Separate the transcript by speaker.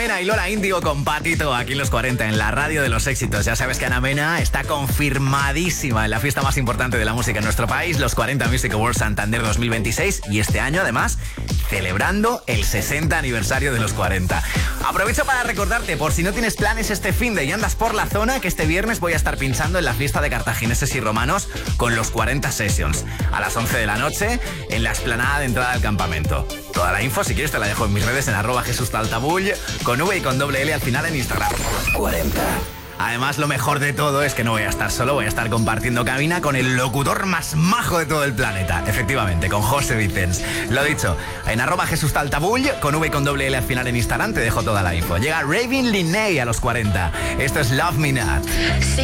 Speaker 1: Mena y Lola Índigo con Patito aquí en los 40 en la radio de los éxitos. Ya sabes que Ana Mena está confirmadísima en la fiesta más importante de la música en nuestro país, los 40 Music Awards Santander 2026, y este año además celebrando el 60 aniversario de los 40. Aprovecho para recordarte, por si no tienes planes este finde y andas por la zona, que este viernes voy a estar pinchando en la fiesta de cartagineses y romanos con los 40 Sessions a las 11 de la noche en la explanada de entrada al campamento. Toda la info, si quieres, te la dejo en mis redes en @JesusTaltabull, con V y con doble L al final en Instagram. 40. Además, lo mejor de todo es que no voy a estar solo, voy a estar compartiendo cabina con el locutor más majo de todo el planeta. Efectivamente, con José Vicens. Lo dicho, en @JesusTaltabull, con V y con doble L al final en Instagram, te dejo toda la info. Llega Ravin Linney a los 40. Esto es Love Me Not.